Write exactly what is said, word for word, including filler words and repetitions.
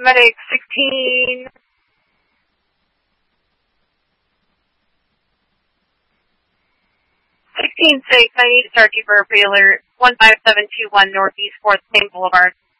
Medic sixteen. sixteen six, I need a Starkeeper pre-alert one five seven two one Northeast fourth Main Boulevard.